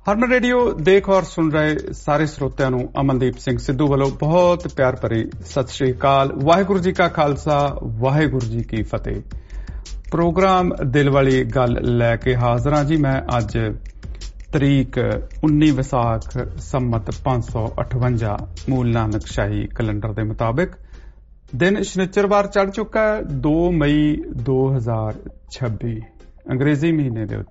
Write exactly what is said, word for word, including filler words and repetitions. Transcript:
ਹਰਮਨ radio ਦੇਖ ਔਰ ਸੁਣ ਰਹੇ ਸਾਰੇ ਸਰੋਤਿਆਂ ਨੂੰ ਅਮਨਦੀਪ ਸਿੰਘ ਸਿੱਧੂ ਵੱਲੋਂ ਬਹੁਤ ਪਿਆਰ ਭਰੀ ਸਤਿ ਸ਼੍ਰੀ ਅਕਾਲ। ਵਾਹਿਗੁਰੂ ਜੀ ਕਾ ਖਾਲਸਾ, ਵਾਹਿਗੁਰੂ ਜੀ ਕੀ ਫਤਿਹ। ਪ੍ਰੋਗਰਾਮ ਦਿਲ ਵਾਲੀ ਗੱਲ ਲੈ ਕੇ ਹਾਜ਼ਰ ਹਾਂ ਜੀ। ਮੈਂ ਅੱਜ ਤਰੀਕ ਉੱਨੀ ਵਿਸਾਖ ਸੰਮਤ ਪੰਜ ਸੌ ਅਠਵੰਜਾ ਮੂਲ ਨਾਨਕ ਸ਼ਾਹੀ ਕੈਲੰਡਰ ਦੇ ਮੁਤਾਬਿਕ ਦਿਨ ਸ਼ਨਿਚਰਵਾਰ ਚੜ੍ਹ ਚੁੱਕਾ ਹੈ, ਦੋ ਮਈ ਦੋ ਹਜ਼ਾਰ ਛੱਬੀ ਅੰਗਰੇਜ਼ੀ ਮਹੀਨੇ ਦੇ ਉੱਤੇ।